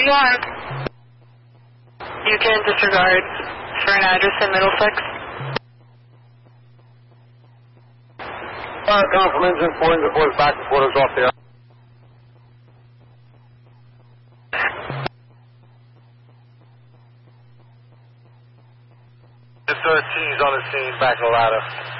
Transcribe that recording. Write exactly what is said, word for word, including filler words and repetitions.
There you are. You can disregard for an address in Middlesex. Fire com from engine four, engine four is back, reporters off the air. S O T's on the scene, back to the ladder.